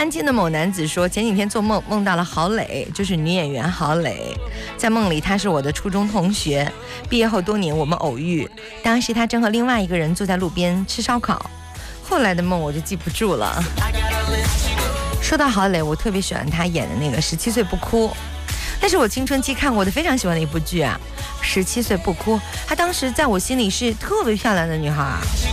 安静的某男子说，前几天做梦梦到了郝蕾，就是女演员郝蕾。在梦里，她是我的初中同学，毕业后多年我们偶遇，当时她正和另外一个人坐在路边吃烧烤。后来的梦我就记不住了。说到郝蕾，我特别喜欢她演的那个《17岁不哭》，那是我青春期看过的非常喜欢的一部剧啊，《17岁不哭》。她当时在我心里是特别漂亮的女孩。